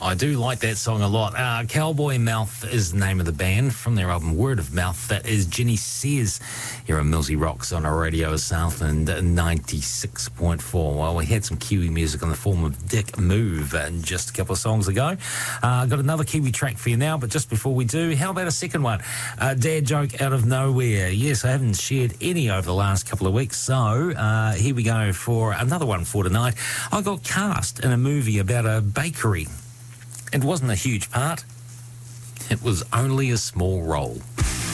I do like that song a lot. Cowboy Mouth is the name of the band from their album Word of Mouth. That is Jenny Sears here on Millsy Rocks on our radio Southland 96.4. Well, we had some Kiwi music in the form of Dick Move just a couple of songs ago. Got another Kiwi track for you now, but just before we do, how about a second one? Dad joke out of nowhere. Yes, I haven't shared any over the last couple of weeks, so here we go for another one for tonight. I got cast in a movie about a bakery. It wasn't a huge part. It was only a small role.